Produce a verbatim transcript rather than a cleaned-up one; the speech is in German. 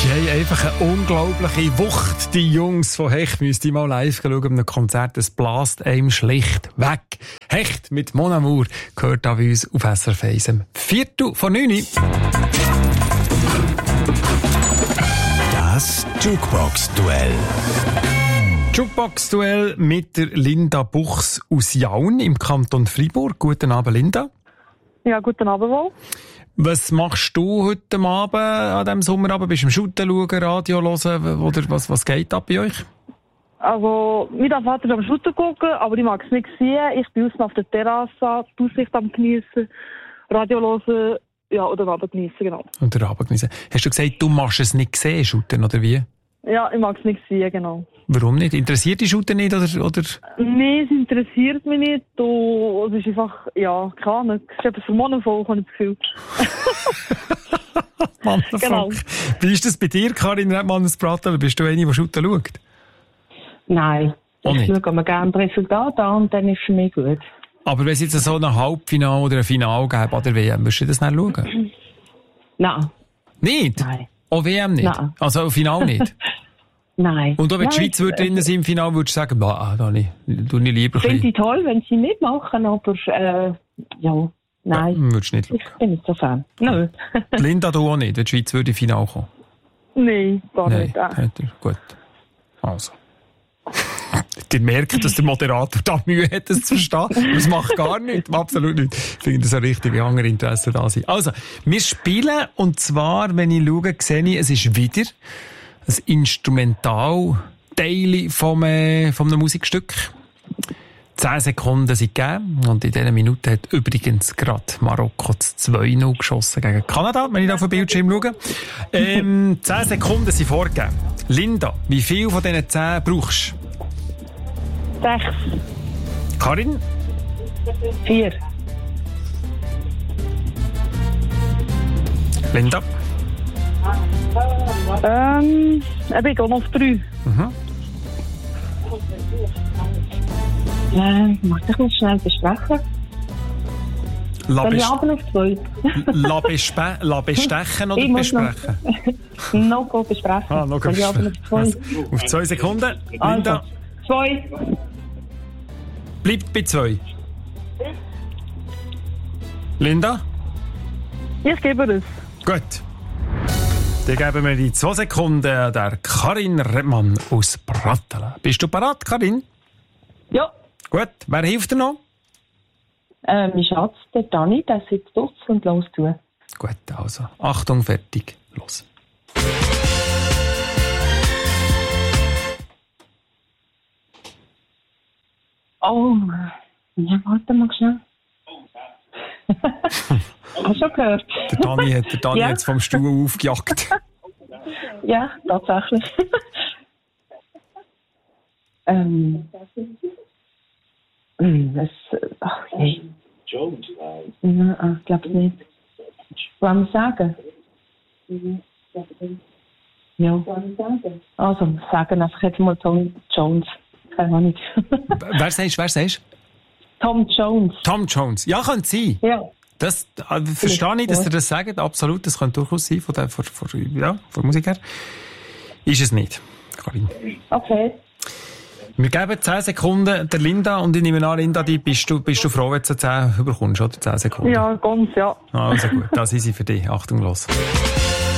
Die haben einfach eine unglaubliche Wucht, die Jungs von Hecht. Müsst ihr mal live schauen, einem Konzert. Es blast einem schlicht weg. Hecht mit Mon Amour gehört da bei uns auf S R F eins. Viertel von neun. Das Jukebox-Duell. Jukebox-Duell mit der Linda Buchs aus Jaun im Kanton Freiburg. Guten Abend, Linda. Ja, guten Abend wohl. Was machst du heute Abend an diesem Sommerabend? Bist du am Shooten schauen, Radio hören? Oder was, was geht ab bei euch? Also, mein Vater ist am Shooten gucken, aber ich mag es nicht sehen. Ich bin außen auf der Terrasse, die Aussicht am geniessen, Radio hören, ja, oder den Abend geniessen, genau. Und den Abend geniessen. Hast du gesagt, du machst es nicht sehen, Shooten, oder wie? Ja, ich mag es nicht sehen, genau. Warum nicht? Interessiert dich Shooten nicht, oder, oder? Nein, es interessiert mich nicht. Du, es ist einfach, ja, keine Ahnung. Es ist etwas für Monovolk, habe ich das Gefühl. Mannenvolk. Genau. Wie ist das bei dir, Karin Redmann-Sprattler? Bist du eine, die Shooten schaut? Nein. Oh, ich schaue mir gerne das Resultat an und dann ist es für mich gut. Aber wenn es jetzt so ein Halbfinale oder ein Finale gäbe an der W M, würdest du das nicht schauen? Nein. Nicht? Nein. Auch W M nicht? Nein. Also auch Finale nicht? Nein. Und auch wenn Nein, die Schweiz würde drinnen sein im Finale, würdest du sagen, bah, da nicht, tu nicht lieber. Finde ich toll, wenn sie nicht machen, aber äh, ja, nein. Ja, würdest du nicht schauen. Ich bin nicht so Fan. Nö. Linda, du auch nicht, wenn die Schweiz würde im Finale kommen? Nein, gar Nein, nicht. Äh. Gut. Also. Ihr merkt, dass der Moderator da Mühe hat, das zu verstehen. Das macht gar nichts, absolut nicht. Ich finde das so richtig, wie andere Interessen da sind. Also, wir spielen, und zwar, wenn ich schaue, sehe ich, es ist wieder ein Instrumental-Teil vom, äh, vom einem Musikstück. Zehn Sekunden sind gegeben. Und in dieser Minute hat übrigens gerade Marokko das zwei null geschossen gegen Kanada, wenn ich da auf den Bildschirm schaue. Ähm, zehn Sekunden sind vorgegeben. Linda, wie viel von diesen zehn brauchst du? Sechs. Karin? Vier. Linda? Ähm, ich bin noch auf drei. Mhm. Äh, mach dich noch schnell besprechen. La Soll ich aber auf zwei? La, bespe la bestechen oder ich besprechen? Noch, noch besprechen. Ah, noch Soll ich aber auf zwei? Also, auf zwei Sekunden. Linda? Also, zwei. Bleibt bei zwei. Linda? Ich gebe es. Gut. Dann geben wir die zwei Sekunden der Karin Redmann aus Brattelen. Bist du bereit, Karin? Ja. Gut. Wer hilft dir noch? Äh, mein Schatz, der Dani, der sitzt draussen und los zu. Gut, also. Achtung, fertig. Los. Oh, ja, warte mal schnell. Hast du schon gehört? Der Dani hat der Dani ja. jetzt vom Stuhl aufgejagt. Ja, tatsächlich. ähm. Das, ach je. Jones, Nein, ich glaube nicht. Wollen wir sagen? Ja. Also, sagen einfach jetzt mal Tom Jones. Keine Ahnung. Wer sagst du? Wer sagst Tom Jones. Tom Jones. Ja, könnte sein. Ja. Das äh, verstehe ich, dass ihr das sagt. Absolut, das könnte durchaus sein, von der, von, von, ja, von der Musik her. Ist es nicht, Karin. Okay. Wir geben zehn Sekunden der Linda und ich nehme an, Linda, die bist du, bist du froh, wenn du zehn bekommst, oder? zehn Sekunden. Ja, ganz, ja. Also gut, das ist sie für dich. Achtung, los.